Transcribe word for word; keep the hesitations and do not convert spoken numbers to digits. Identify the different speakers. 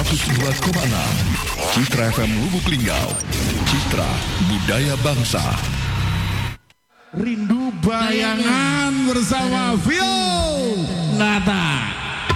Speaker 1: seratus dua koma enam Citra F M Lubuk Linggau. Citra Budaya Bangsa.
Speaker 2: Rindu bayangan bersama Vio Nata.